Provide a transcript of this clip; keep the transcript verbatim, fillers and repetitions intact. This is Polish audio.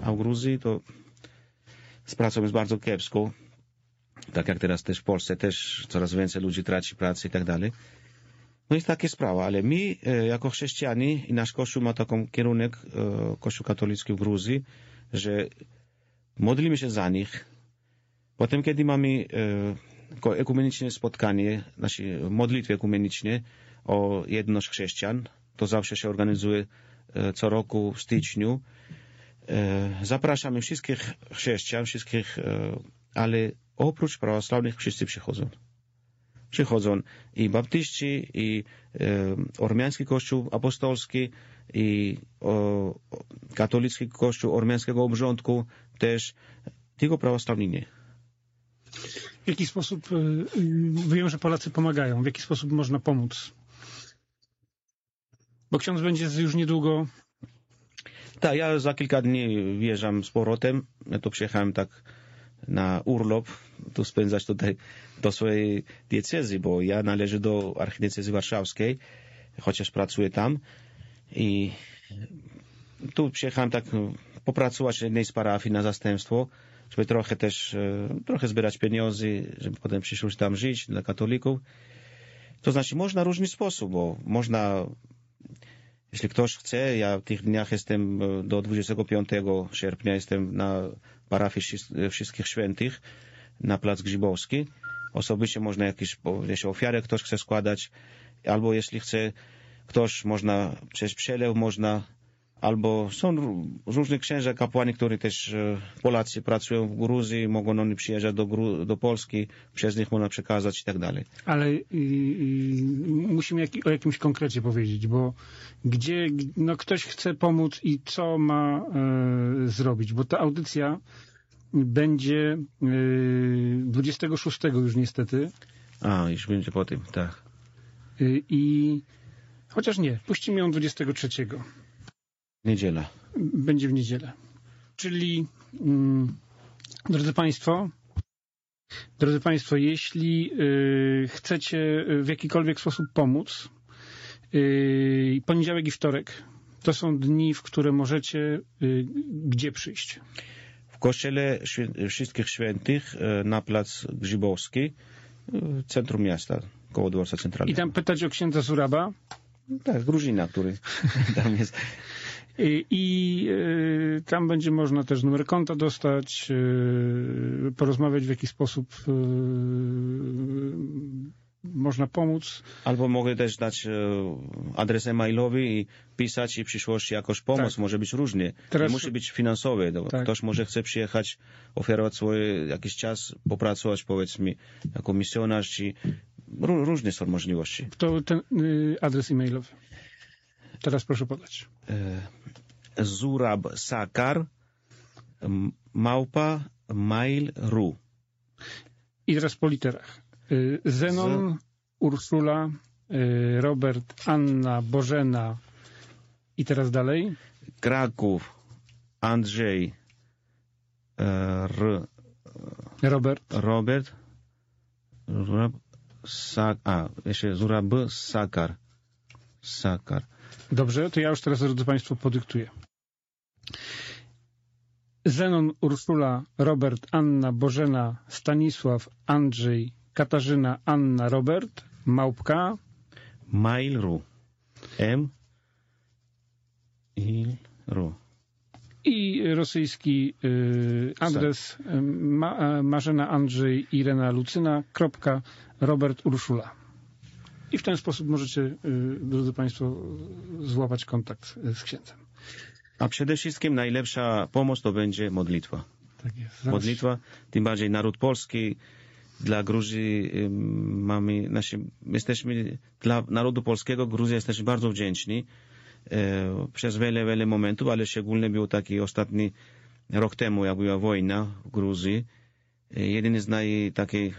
a w Gruzji to z pracą jest bardzo kiepsko. Tak jak teraz też w Polsce też coraz więcej ludzi traci pracę i tak dalej. No i takie sprawa, ale my jako chrześcijanie i nasz Kościół ma taką kierunek, Kościół katolicki w Gruzji, że modlimy się za nich. Potem, kiedy mamy ekumeniczne spotkanie, nasze modlitwy ekumeniczne o jedność chrześcijan, to zawsze się organizuje co roku w styczniu. Zapraszamy wszystkich chrześcijan, wszystkich, ale oprócz prawosławnych wszyscy przychodzą. Przychodzą i baptyści, i e, ormiański kościół apostolski, i o, katolicki kościół ormiańskiego obrządku też, tylko prawosławni nie. W jaki sposób, wiem, że Polacy pomagają, w jaki sposób można pomóc? Bo ksiądz będzie już niedługo. Tak, ja za kilka dni wjeżdżam z powrotem. Ja tu przyjechałem tak na urlop, tu spędzać tutaj do swojej diecezji, bo ja należę do archidiecezji warszawskiej, chociaż pracuję tam. I tu przyjechałem tak popracować w jednej z parafii na zastępstwo, żeby trochę też, trochę zbierać pieniądze, żeby potem przyszłość tam żyć dla katolików. To znaczy można w różny sposób, bo można, jeśli ktoś chce, ja w tych dniach jestem do dwudziestego piątego sierpnia, jestem na parafii Wszystkich Świętych na Plac Grzybowski. Osobiście można jakieś, jeśli ofiarę ktoś chce składać, albo jeśli chce ktoś, można przez przelew, można, albo są różne księża, kapłani, którzy też Polacy pracują w Gruzji, mogą oni przyjeżdżać do, do Polski, przez nich można przekazać i tak dalej. Ale i, i, musimy jak, o jakimś konkrecie powiedzieć, bo gdzie no, ktoś chce pomóc i co ma e, zrobić, bo ta audycja będzie e, dwudziestego szóstego już niestety. A, już będzie po tym, tak. E, I chociaż nie, puścimy ją dwudziestego trzeciego. Niedziela. Będzie w niedzielę. Czyli, mm, drodzy Państwo, drodzy Państwo, jeśli y, chcecie w jakikolwiek sposób pomóc, y, poniedziałek i wtorek to są dni, w które możecie y, gdzie przyjść? W kościele Wszystkich Świętych na Plac Grzybowski, w centrum miasta, koło dworca centralnego. I tam pytać o księdza Zuraba? Tak, Gruzina, który tam jest. I, i y, tam będzie można też numer konta dostać, y, porozmawiać w jaki sposób y, można pomóc. Albo mogę też dać y, adres e-mailowy i pisać i w przyszłości jakoś pomoc. Tak. Może być różnie. Teraz... Nie musi być finansowe. Tak. Ktoś może chce przyjechać, ofiarować swój jakiś czas, popracować powiedzmy jako misjonarz, czy różne są możliwości. To ten y, adres e-mailowy. Teraz proszę podać. Zurab Sakar małpa mail kropka ru. I teraz po literach. Zenon, Z... Ursula, Robert, Anna, Bożena i teraz dalej. Kraków, Andrzej, R... Robert. Robert, Zurab Sak... A, jeszcze Zurab Sakar. Sakar. Dobrze, to ja już teraz, drodzy Państwo, podyktuję. Zenon, Ursula, Robert, Anna, Bożena, Stanisław, Andrzej, Katarzyna, Anna, Robert, małpka mail kropka ru. M I ru. I rosyjski y, adres ma, Marzena, Andrzej, Irena, Lucyna, kropka, Robert, Urszula. I w ten sposób możecie, drodzy Państwo, złapać kontakt z księdzem. A przede wszystkim najlepsza pomoc to będzie modlitwa. Tak jest. Modlitwa, tym bardziej naród polski, dla Gruzji mamy, nasi, jesteśmy, dla narodu polskiego Gruzja jesteśmy bardzo wdzięczni e, przez wiele, wiele momentów, ale szczególnie był taki ostatni rok temu, jak była wojna w Gruzji. E, jeden z naj takich